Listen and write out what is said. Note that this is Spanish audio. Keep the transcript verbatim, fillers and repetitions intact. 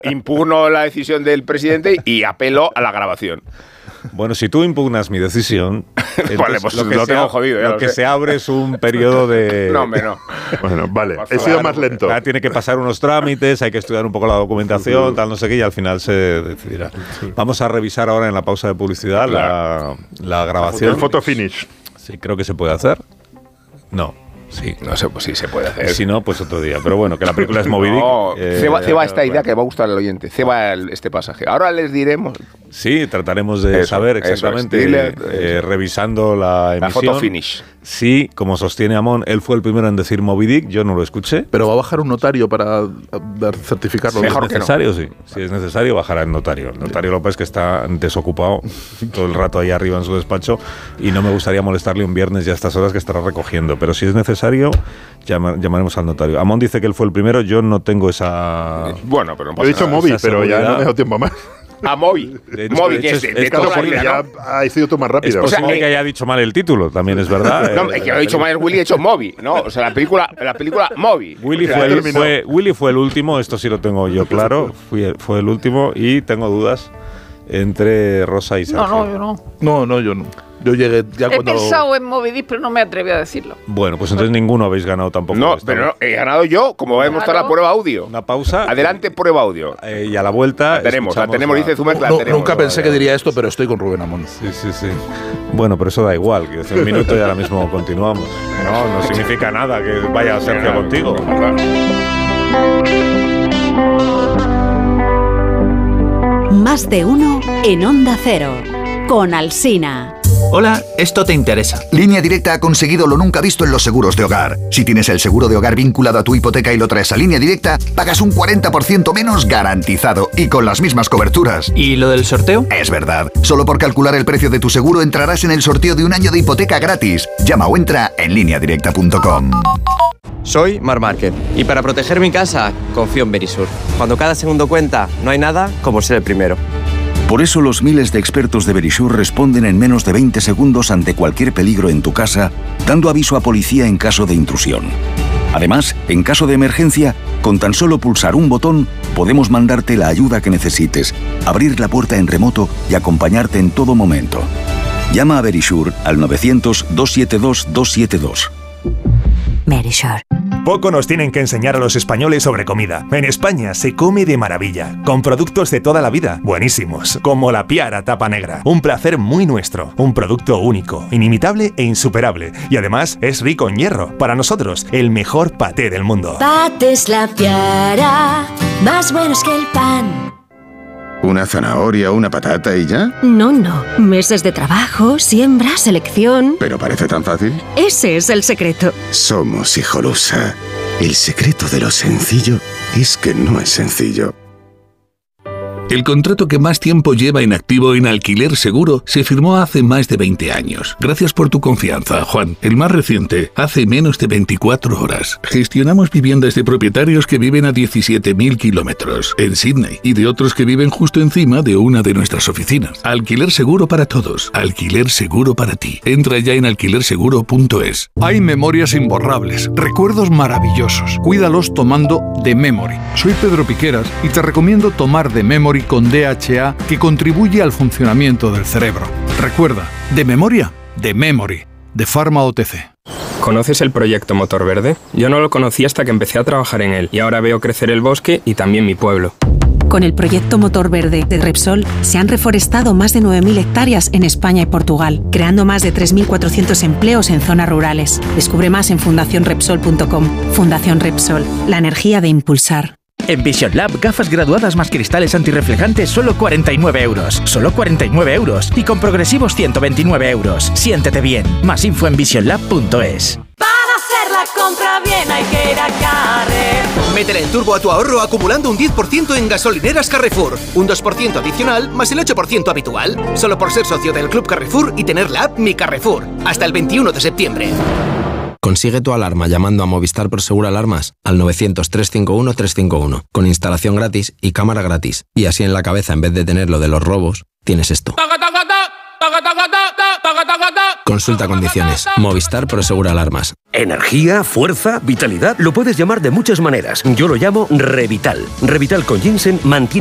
impugno la decisión del presidente y apelo a la grabación. Bueno, si tú impugnas mi decisión, vale, pues lo que, lo se, tengo jodido, lo lo que sé. se abre es un periodo de... No, hombre, no. Bueno, vale, he sido más lento. Ya tiene que pasar unos trámites, hay que estudiar un poco la documentación, tal, no sé qué, y al final se decidirá. Vamos a revisar ahora en la pausa de publicidad la, la grabación. El photo finish. Sí, creo que se puede hacer. No. Sí. No sé, pues sí se puede hacer. Si no, pues otro día. Pero bueno, que la película es Moby Dick. No, eh, ceba, ceba esta claro, idea que va a gustar al oyente. Ceba el, este pasaje. Ahora les diremos. Sí, trataremos de eso, saber eso exactamente, es, dile, eh, eso. revisando la emisión. La photo finish. Sí, como sostiene Amón, él fue el primero en decir Moby Dick, yo no lo escuché. Pero va a bajar un notario para dar certificarlo. Mejor Si es necesario, sí. Si es necesario, bajará el notario. El notario López, que está desocupado todo el rato ahí arriba en su despacho, y no me gustaría molestarle un viernes ya a estas horas que estará recogiendo. Pero si es necesario, llama, llamaremos al notario. Amón dice que él fue el primero, yo no tengo esa... Bueno, pero no Yo he dicho pasa nada. móvil, esa pero ya seguridad. no me he dado tiempo más. A Moby. De hecho, Moby, de que hecho, es de, es- de es toda Claro, la porque vida, ya ¿no? ha sido tú más rápido. Es posible O sea, que haya dicho mal el título, también es verdad. No, es que lo he dicho mal, Willy, he hecho Moby, ¿no? O sea, la película, la película Moby. Willy O sea, fue, el, terminó. fue, Willy fue el último, esto sí lo tengo yo claro, fui el- fue el último y tengo dudas entre Rosa y Sergio. No, no, yo no. No, no, yo no. Yo llegué ya He cuando... pensado en Moby Dick, pero no me atreví a decirlo. Bueno, pues entonces ninguno habéis ganado tampoco. No, esta pero vez. no, he ganado yo, como va a demostrar Claro. la prueba audio. Una pausa. Adelante, prueba audio. Eh, y a la vuelta. La tenemos, la escuchamos tenemos, a- dice Zumer, la No, tenemos. nunca pensé que diría esto, pero estoy con Rubén Amón. Sí, sí, sí. Bueno, pero eso da igual, que hace un minuto y ahora mismo continuamos. No, no significa nada que vaya Sergio contigo. Más de uno en Onda Cero, con Alsina. Hola, esto te interesa. Línea Directa ha conseguido lo nunca visto en los seguros de hogar. Si tienes el seguro de hogar vinculado a tu hipoteca y lo traes a Línea Directa, pagas un cuarenta por ciento menos garantizado y con las mismas coberturas. ¿Y lo del sorteo? Es verdad. Solo por calcular el precio de tu seguro entrarás en el sorteo de un año de hipoteca gratis. Llama o entra en línea directa punto com. Soy Mar Márquez y para proteger mi casa confío en Verisur. Cuando cada segundo cuenta, no hay nada como ser el primero. Por eso los miles de expertos de Verisur responden en menos de veinte segundos ante cualquier peligro en tu casa, dando aviso a policía en caso de intrusión. Además, en caso de emergencia, con tan solo pulsar un botón, podemos mandarte la ayuda que necesites, abrir la puerta en remoto y acompañarte en todo momento. Llama a Verisur al novecientos, doscientos setenta y dos, doscientos setenta y dos. Verisur. Poco nos tienen que enseñar a los españoles sobre comida. En España se come de maravilla, con productos de toda la vida, buenísimos, como la Piara Tapa Negra. Un placer muy nuestro, un producto único, inimitable e insuperable. Y además es rico en hierro. Para nosotros, el mejor paté del mundo. Patés La Piara, más buenos que el pan. ¿Una zanahoria, una patata y ya? No, no. Meses de trabajo, siembra, selección. ¿Pero parece tan fácil? Ese es el secreto. Somos Hijolusa. El secreto de lo sencillo es que no es sencillo. El contrato que más tiempo lleva en activo en Alquiler Seguro se firmó hace más de veinte años. Gracias por tu confianza, Juan. El más reciente, hace menos de veinticuatro horas. Gestionamos viviendas de propietarios que viven a diecisiete mil kilómetros en Sydney y de otros que viven justo encima de una de nuestras oficinas. Alquiler Seguro para todos. Alquiler Seguro para ti. Entra ya en alquiler seguro punto es. Hay memorias imborrables, recuerdos maravillosos. Cuídalos tomando The Memory. Soy Pedro Piqueras y te recomiendo tomar The Memory con D H A, que contribuye al funcionamiento del cerebro. Recuerda, de memoria, The Memory, de Pharma O T C. ¿Conoces el proyecto Motor Verde? Yo no lo conocí hasta que empecé a trabajar en él y ahora veo crecer el bosque y también mi pueblo. Con el proyecto Motor Verde de Repsol se han reforestado más de nueve mil hectáreas en España y Portugal, creando más de tres mil cuatrocientos empleos en zonas rurales. Descubre más en fundación repsol punto com. Fundación Repsol, la energía de impulsar. En Vision Lab, gafas graduadas más cristales antirreflejantes, solo cuarenta y nueve euros. Solo cuarenta y nueve euros. Y con progresivos ciento veintinueve euros. Siéntete bien. Más info en vision lab punto es. Para hacer la compra bien hay que ir a Carrefour. Métele el turbo a tu ahorro acumulando un diez por ciento en gasolineras Carrefour. Un dos por ciento adicional más el ocho por ciento habitual. Solo por ser socio del Club Carrefour y tener la app Mi Carrefour. Hasta el veintiuno de septiembre. Consigue tu alarma llamando a Movistar Prosegur Alarmas al novecientos, trescientos cincuenta y uno, trescientos cincuenta y uno, con instalación gratis y cámara gratis. Y así en la cabeza, en vez de tener lo de los robos, tienes esto. Consulta condiciones. Movistar Prosegura Alarmas. Energía, fuerza, vitalidad, lo puedes llamar de muchas maneras. Yo lo llamo Revital. Revital con ginseng mantiene